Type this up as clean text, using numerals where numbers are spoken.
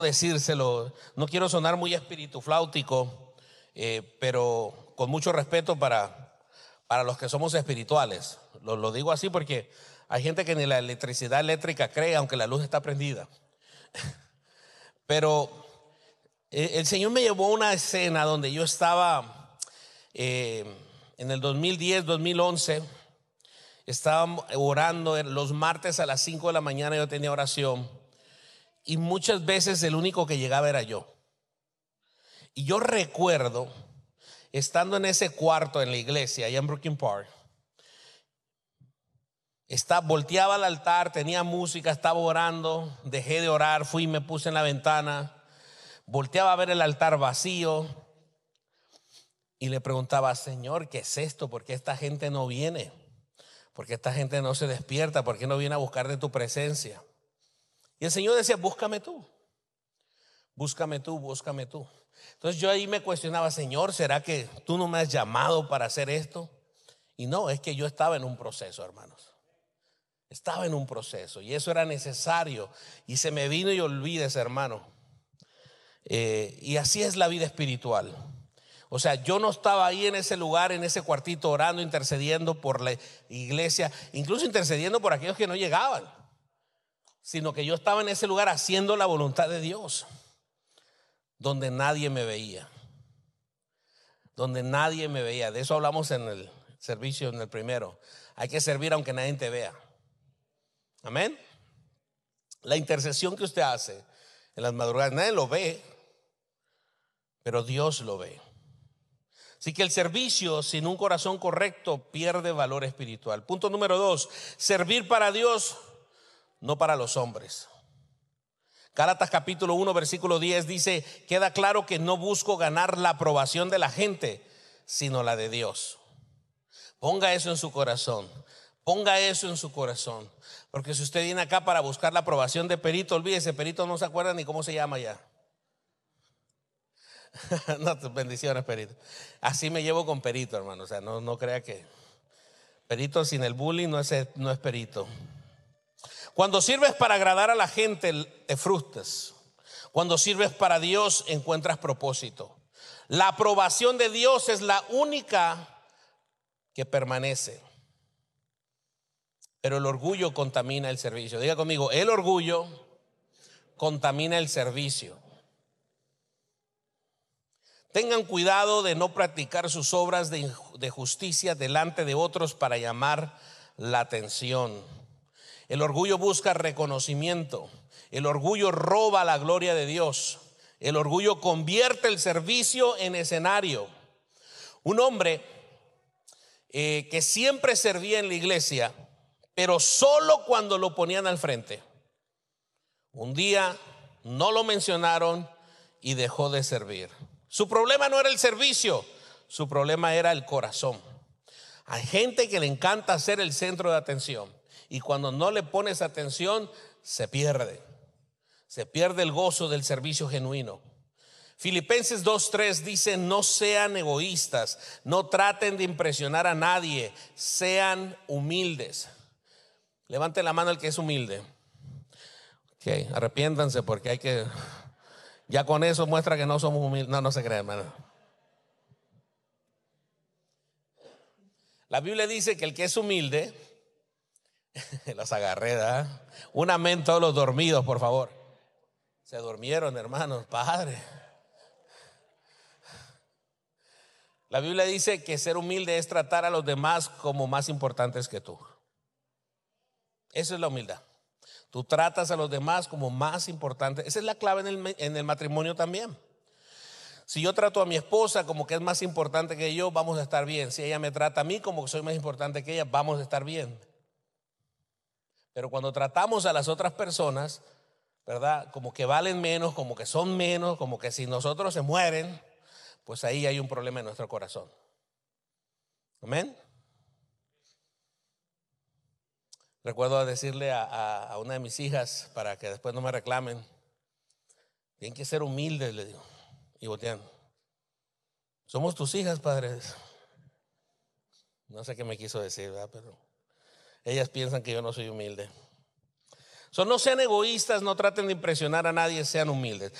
decírselo, no quiero sonar muy espiritufláutico, pero con mucho respeto para los que somos espirituales. Lo digo así porque hay gente que ni la electricidad eléctrica cree, aunque la luz está prendida. Pero el Señor me llevó a una escena donde yo estaba en el 2010, 2011. Estaba orando los martes a las 5 de la mañana. Yo tenía oración y muchas veces el único que llegaba era yo. Y yo recuerdo estando en ese cuarto en la iglesia allá en Brooklyn Park, volteaba al altar, tenía música, estaba orando, dejé de orar, fui y me puse en la ventana, volteaba a ver el altar vacío y le preguntaba: Señor, ¿qué es esto? ¿Por qué esta gente no viene? ¿Por qué esta gente no se despierta? ¿Por qué no viene a buscar de tu presencia? Y el Señor decía: búscame tú, búscame tú, búscame tú. Entonces yo ahí me cuestionaba: Señor, ¿será que tú no me has llamado para hacer esto? Y no, es que yo estaba en un proceso, hermanos. Estaba en un proceso y eso era necesario. Y se me vino y olvides, hermano. Y así es la vida espiritual. O sea, yo no estaba ahí en ese lugar, en ese cuartito, orando, intercediendo por la iglesia, incluso intercediendo por aquellos que no llegaban, sino que yo estaba en ese lugar haciendo la voluntad de Dios, donde nadie me veía. Donde nadie me veía. De eso hablamos en el servicio, en el primero. Hay que servir aunque nadie te vea. Amén. La intercesión que usted hace en las madrugadas, nadie lo ve, pero Dios lo ve. Así que el servicio sin un corazón correcto pierde valor espiritual. Punto número 2: servir para Dios, no para los hombres. Gálatas capítulo 1 versículo 10 dice: queda claro que no busco ganar la aprobación de la gente, sino la de Dios. Ponga eso en su corazón. Ponga eso en su corazón. Porque si usted viene acá para buscar la aprobación de Perito, olvídese, Perito no se acuerda ni cómo se llama ya. No, bendiciones, Perito. Así me llevo con Perito, hermano. O sea, no crea que Perito sin el bullying no es Perito. Cuando sirves para agradar a la gente, te frustras. Cuando sirves para Dios, encuentras propósito. La aprobación de Dios es la única que permanece. Pero el orgullo contamina el servicio. Diga conmigo: el orgullo contamina el servicio. Tengan cuidado de no practicar sus obras de justicia delante de otros para llamar la atención. El orgullo busca reconocimiento. El orgullo roba la gloria de Dios. El orgullo convierte el servicio en escenario. Un hombre que siempre servía en la iglesia, pero solo cuando lo ponían al frente. Un día no lo mencionaron y dejó de servir. Su problema no era el servicio, su problema era el corazón. Hay gente que le encanta ser el centro de atención y cuando no le pones atención se pierde el gozo del servicio genuino. Filipenses 2:3 dice: no sean egoístas, no traten de impresionar a nadie, sean humildes. Levante la mano el que es humilde. Okay, arrepiéntanse porque hay que, ya con eso muestra que no somos humildes. No se cree, hermano. La Biblia dice que el que es humilde, los agarré, ¿verdad? Un amén todos los dormidos, por favor. Se durmieron, hermanos, padre. La Biblia dice que ser humilde es tratar a los demás como más importantes que tú. Eso es la humildad. Tú tratas a los demás como más importantes. Esa es la clave en el matrimonio también. Si yo trato a mi esposa como que es más importante que yo, vamos a estar bien. Si ella me trata a mí como que soy más importante que ella, vamos a estar bien. Pero cuando tratamos a las otras personas, ¿verdad? Como que valen menos, como que son menos, como que si nosotros se mueren, pues ahí hay un problema en nuestro corazón. Amén. Recuerdo decirle a una de mis hijas, para que después no me reclamen: tienen que ser humildes, le digo. Y voltean: somos tus hijas, padres. No sé qué me quiso decir, ¿verdad? Pero ellas piensan que yo no soy humilde. No sean egoístas, no traten de impresionar a nadie, sean humildes.